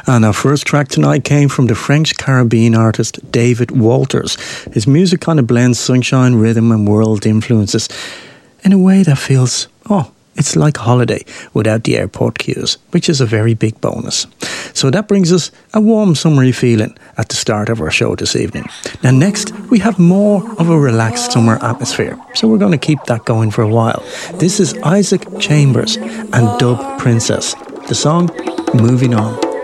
And our first track tonight came from the French Caribbean artist David Walters. His music kind of blends sunshine, rhythm and world influences in a way that feels, it's like a holiday without the airport queues, which is a very big bonus. So that brings us a warm summery feeling at the start of our show this evening. Now next, we have more of a relaxed summer atmosphere, so we're going to keep that going for a while. This is Isaac Chambers and Dub Princess. The song, Moving On.